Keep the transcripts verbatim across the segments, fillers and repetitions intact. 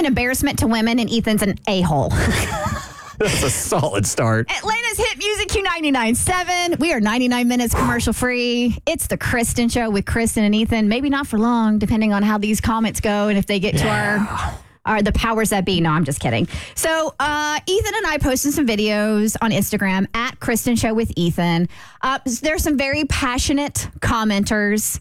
an embarrassment to women, and Ethan's an a-hole. That's a solid start. Atlanta's hit music Q ninety-nine point seven. We are ninety-nine minutes commercial free. It's the Kristen Show with Kristen and Ethan. Maybe not for long, depending on how these comments go and if they get Yeah. to our... Are the powers that be. No, I'm just kidding. So uh, Ethan and I posted some videos on Instagram at Kristen Show with Ethan. Uh, there's some very passionate commenters,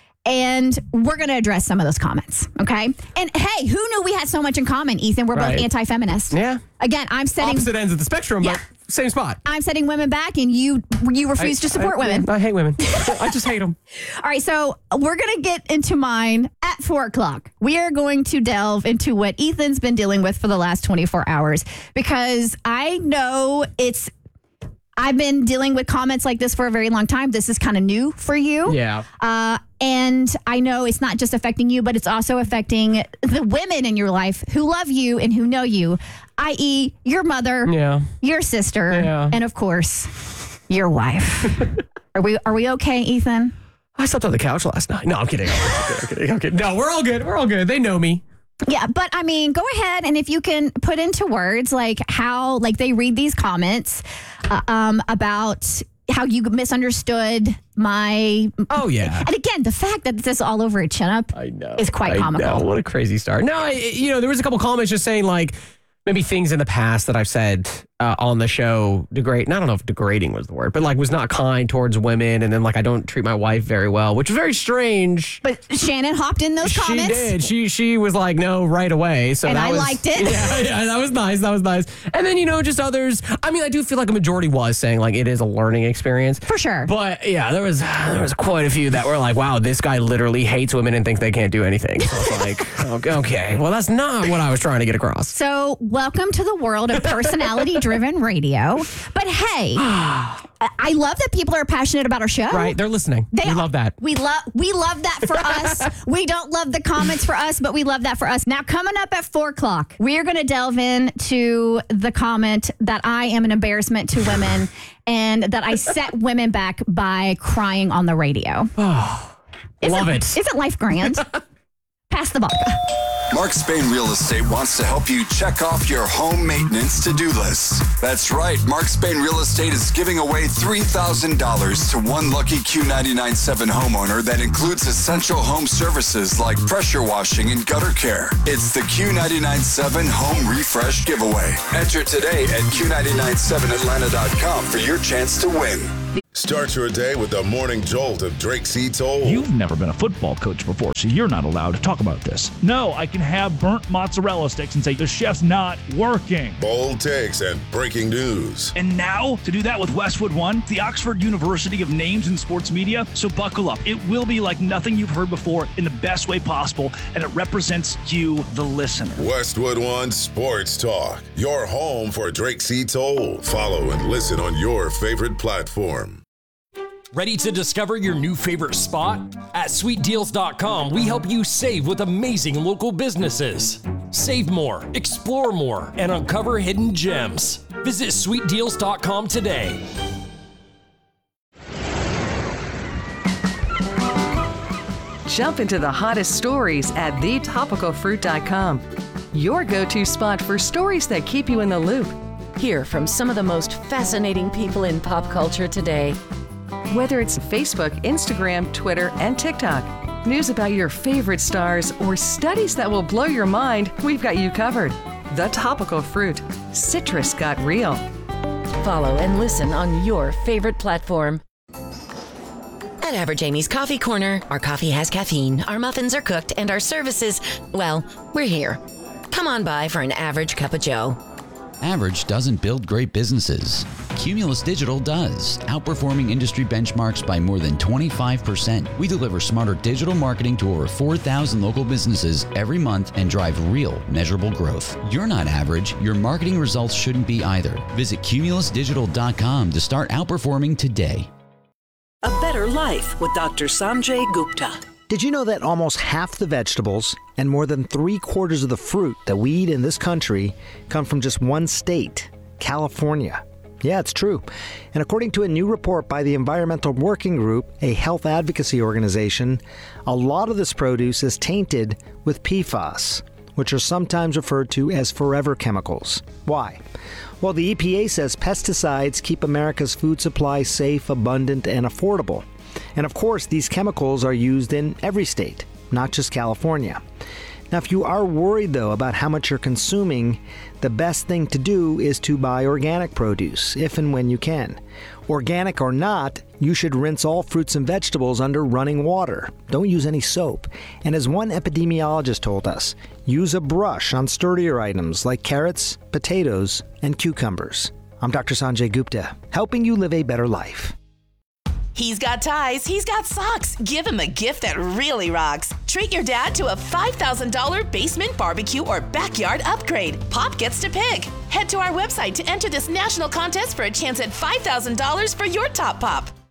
and we're going to address some of those comments, okay? And hey, who knew we had so much in common, Ethan? We're Right. both anti-feminist. Yeah. Again, I'm setting... Opposite ends of the spectrum, Yeah. but same spot. I'm setting women back, and you you refuse to support I, women. I hate women. I just hate them. All right, so we're going to get into mine at four o'clock. We are going to delve into what Ethan's been dealing with for the last twenty-four hours, because I know it's, I've been dealing with comments like this for a very long time. This is kind of new for you. Yeah. Uh, and I know it's not just affecting you, but it's also affecting the women in your life who love you and who know you, that is your mother, Yeah. your sister, Yeah. and of course, your wife. Are we are we okay, Ethan? I slept on the couch last night. No, I'm kidding. I'm kidding. I'm kidding. I'm kidding. No, we're all good. We're all good. They know me. Yeah, but I mean, go ahead, and if you can put into words like how, like they read these comments uh, um, about how you misunderstood my. Oh, yeah. And again, the fact that this is all over a chin up I know. is quite I comical. know. What a crazy start. No, I, you know, there was a couple comments just saying like maybe things in the past that I've said uh, on the show degrade. And I don't know if degrading was the word, but like was not kind towards women. And then like I don't treat my wife very well, which is very strange. But Shannon hopped in those comments. She did. She she was like, no, right away. So And that I was, liked it. Yeah, yeah, that was nice. That was nice. And then, you know, just others. I mean, I do feel like a majority was saying like it is a learning experience. For sure. But yeah, there was there was quite a few that were like, wow, this guy literally hates women and thinks they can't do anything. So it's like, okay, okay, well, that's not what I was trying to get across. So, welcome to the world of personality-driven radio. But hey, I love that people are passionate about our show. Right, they're listening. They we are. love that. We love we love that for us. We don't love the comments for us, but we love that for us. Now, coming up at four o'clock, we are going to delve into the comment that I am an embarrassment to women and that I set women back by crying on the radio. Oh, love it. Isn't life grand? Pass the vodka. Mark Spain Real Estate wants to help you check off your home maintenance to-do list. That's right. Mark Spain Real Estate is giving away three thousand dollars to one lucky Q ninety-nine point seven homeowner that includes essential home services like pressure washing and gutter care. It's the Q ninety-nine point seven Home Refresh Giveaway. Enter today at Q ninety-nine seven Atlanta dot com for your chance to win. Start your day with the morning jolt of Drake C. Toll. You've never been a football coach before, so you're not allowed to talk about this. No, I can have burnt mozzarella sticks and say the chef's not working. Bold takes and breaking news. And now, to do that with Westwood One, the Oxford University of Names in Sports Media. So buckle up. It will be like nothing you've heard before in the best way possible, and it represents you, the listener. Westwood One Sports Talk, your home for Drake C. Toll. Follow and listen on your favorite platform. Ready to discover your new favorite spot? At sweet deals dot com, we help you save with amazing local businesses. Save more, explore more, and uncover hidden gems. Visit sweet deals dot com today. Jump into the hottest stories at the topical fruit dot com. Your go-to spot for stories that keep you in the loop. Hear from some of the most fascinating people in pop culture today. Whether it's Facebook, Instagram, Twitter, and TikTok, news about your favorite stars, or studies that will blow your mind, we've got you covered. The Topical Fruit. Citrus got real. Follow and listen on your favorite platform. At Average Amy's Coffee Corner, our coffee has caffeine, our muffins are cooked, and our services, well, we're here. Come on by for an average cup of joe. Average doesn't build great businesses. Cumulus Digital does, outperforming industry benchmarks by more than twenty-five percent. We deliver smarter digital marketing to over four thousand local businesses every month and drive real, measurable growth. You're not average. Your marketing results shouldn't be either. Visit cumulus digital dot com to start outperforming today. A Better Life with Doctor Sanjay Gupta. Did you know that almost half the vegetables and more than three quarters of the fruit that we eat in this country come from just one state, California? Yeah, it's true. And according to a new report by the Environmental Working Group, a health advocacy organization, a lot of this produce is tainted with P FAS, which are sometimes referred to as forever chemicals. Why? Well, the E P A says pesticides keep America's food supply safe, abundant, and affordable. And of course, these chemicals are used in every state, not just California. Now, if you are worried, though, about how much you're consuming, the best thing to do is to buy organic produce, if and when you can. Organic or not, you should rinse all fruits and vegetables under running water. Don't use any soap. And as one epidemiologist told us, use a brush on sturdier items like carrots, potatoes, and cucumbers. I'm Doctor Sanjay Gupta, helping you live a better life. He's got ties, he's got socks. Give him a gift that really rocks. Treat your dad to a five thousand dollars basement barbecue or backyard upgrade. Pop gets to pick. Head to our website to enter this national contest for a chance at five thousand dollars for your top pop.